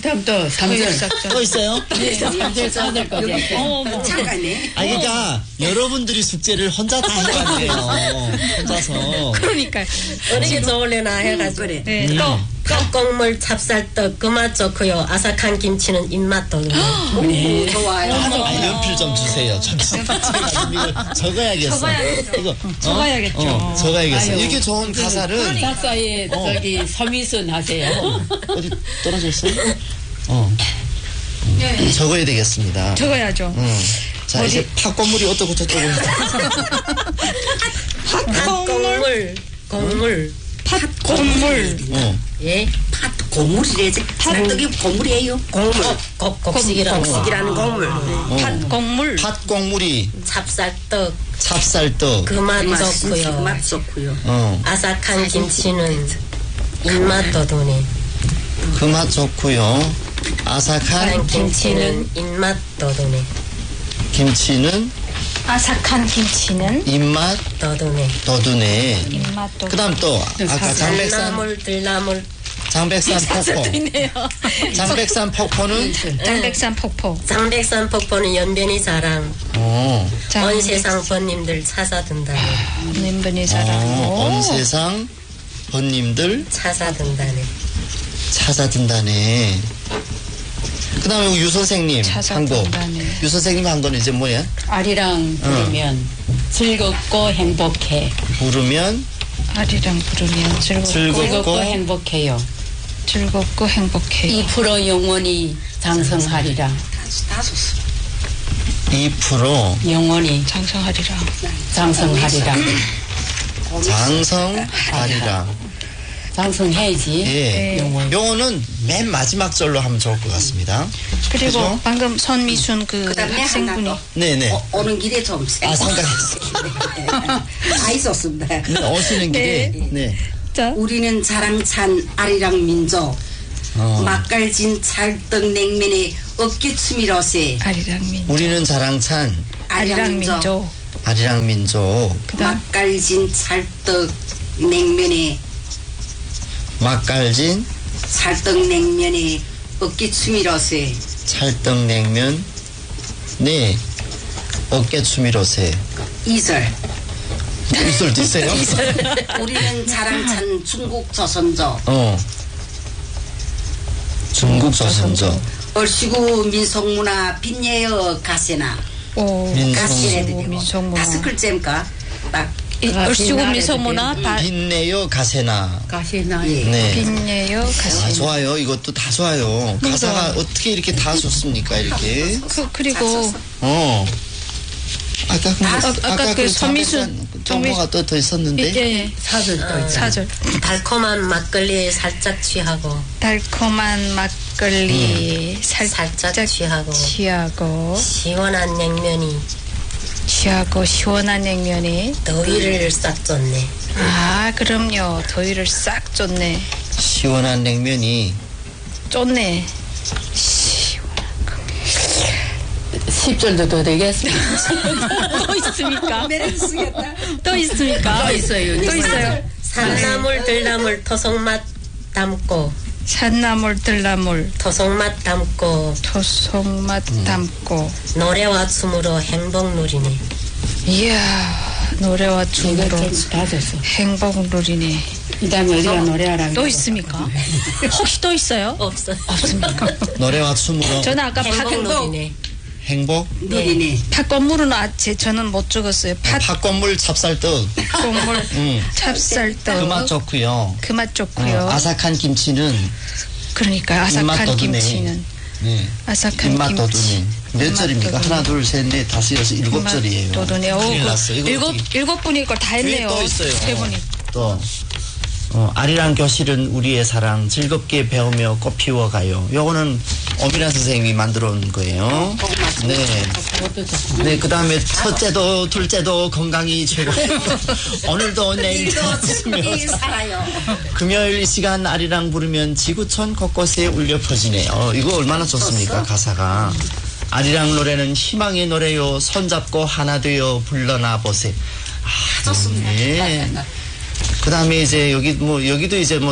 그다음 또 3절. 또 있어요? 네, 3절 써야 될 거죠. 잠깐네. 그러니까 여러분들이 숙제를 혼자 다 해왔네요. 혼자서. 그러니까요. 어느 게 좋을래나 해가지고. 그래. 네, 또. 팥국물 찹쌀떡 그 맛 좋고요. 아삭한 김치는 입맛도 좋아요. 연필 좀 주세요. 제가 이걸 적어야겠어. 이거 적어야겠죠. 적어야겠어. 아유, 이렇게 좋은 가사를 작사에 저기 서미순 하세요. 어디 떨어졌어요? 적어야 되겠습니다. 적어야죠. 자, 이제 팥고물이 어떻고 저쩌고. 팥국물 곡물 팥고물. 예 팥 고물이래지. 쌀떡이 고물이에요. 곡물 곡식이라는 곡물 팥고물. 팥고물이 찹쌀떡 찹쌀떡. 그 맛 그 좋고요. 맛 좋고요. 아삭한 김치는 입맛도 도네. 그 맛 좋고요. 아삭한 김치는 입맛도 도네. 김치는 아삭한 김치는 입맛 도네. 돋우네. 입맛도. 그다음 또 아까 들나물 들나물 장백산 폭포. 있네요. 장백산 폭포는 장백산 폭포. 장백산 폭포는 연변이 자랑. 온 세상 번님들 찾아든다네. 연변이 자랑. 온 세상 번님들 찾아든다네. 찾아든다네. 그 다음에 유 선생님 한 곡. 찾아든다네. 유 선생님 한 거는 이제 뭐야? 아리랑 부르면 즐겁고 행복해. 부르면 아리랑 부르면 즐겁고 행복해요. 즐겁고 행복해요. 2% 영원히 장성하리라. 다 좋습니다. 2% 영원히 장성하리라. 장성하리라. 장성하리라. 장성해야지. 예. 영원. 요거는 맨 마지막 절로 하면 좋을 것 같습니다. 그리고 그죠? 방금 손미순 그 그다음에 학생분이 하나 네네. 오는 길에 좀 아, 생각했어. 다 있었습니다. 네, 오시는 길에. 네. 자, 우리는 자랑찬 아리랑 민족. 맛깔진 찰떡 냉면에 어깨춤이러세. 아리랑 민족. 우리는 자랑찬 아리랑 민족. 아리랑 민족. 그다음 맛깔진 찰떡 냉면에 맛깔진 찰떡 냉면에 어깨춤이러세. 찰떡냉면. 네. 어깨춤이로세. 2절. 이설도 있어요? 우리는 자랑찬 중국 조선족. 중국 조선족. 얼씨구 민속문화 빈예여 가세나. 오, 가시래 드리고. 민속문화. 다섯 글자입니까? 딱. 얼씨구 민속문화 다 빈내요 가세나. 가시나. 예. 네. 빈예요 아, 가시. 좋아요. 이것도 다 좋아요. 가사가 어떻게 이렇게 다 좋습니까? 이렇게. 그리고 아까 그 그 서미순 정보가 또 더 있었는데. 예, 사절. 달콤한 막걸리에 살짝 취하고 달콤한 막걸리 살짝 취하고 시원한 냉면이 시원한 냉면이 더위를 싹 쫓네. 아, 그럼요. 더위를 싹 쫓네. 시원한 냉면이. 쫓네. 10절도 더 되겠습니다. 또 있습니까? 매력 쓰겠다. 또 있습니까? 또 있어요. 또 있어요. 산나물 들나물 토속맛 담고 산나물 들나물 토속맛 담고 토속맛 담고 노래와 춤으로 행복 누리네. 이야, 노래와 춤으로 다 됐어. 행복 누리네. 이 다음에 우리가 노래하라는 또 거. 있습니까? 혹시 또 있어요? 없어. 없습니까? 노래와 춤으로. 저는 아까 행복 누리네. 행복. 누리네. 팥건물은 저는 못 적었어요. 팥건물 찹쌀떡. 팥건물 찹쌀떡. 그 맛 좋고요. 그 맛 좋고요. 아삭한 김치는. 그러니까 입맛 아삭한 돋우네. 김치는 네. 아삭한 입맛 김치. 돋우네. 몇 입맛 절입니까? 돋우네. 하나, 둘, 셋, 넷, 다섯, 여섯, 일곱 절이에요. 돋우네. 큰일 났어. 이거 어떻게- 일곱 분이 이걸 다 뒤에 했네요. 또 있어요. 세 분이. 또 아리랑 교실은 우리의 사랑 즐겁게 배우며 꽃 피워가요. 요거는 오미란 선생님이 만들어 온 거예요. 네. 네, 그 다음에 첫째도 둘째도 건강이 최고. 오늘도 내일도 웃으며 살아요. 금요일 이 시간 아리랑 부르면 지구촌 곳곳에 울려 퍼지네요. 이거 얼마나 좋습니까, 가사가. 아리랑 노래는 희망의 노래요. 손잡고 하나 되어 불러나 보세. 아, 좋습니다. 네. 그 다음에 이제 여기도 이제